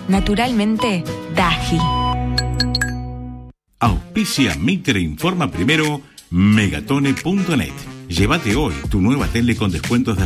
Naturalmente, Daji. Auspicia Mitre Informa Primero, Megatone.net. Llévate hoy tu nueva tele con descuentos de